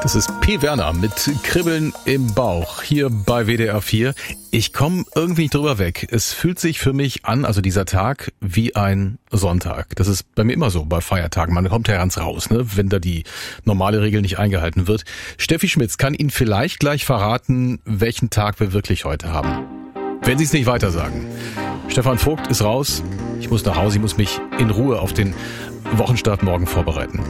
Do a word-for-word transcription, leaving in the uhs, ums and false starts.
Das ist P. Werner mit Kribbeln im Bauch hier bei W D R vier. Ich komme irgendwie nicht drüber weg. Es fühlt sich für mich an, also dieser Tag, wie ein Sonntag. Das ist bei mir immer so bei Feiertagen. Man kommt ja ganz raus, ne, wenn da die normale Regel nicht eingehalten wird. Steffi Schmitz kann Ihnen vielleicht gleich verraten, welchen Tag wir wirklich heute haben. Wenn Sie es nicht weiter sagen. Stefan Vogt ist raus. Ich muss nach Hause, ich muss mich in Ruhe auf den Wochenstart morgen vorbereiten.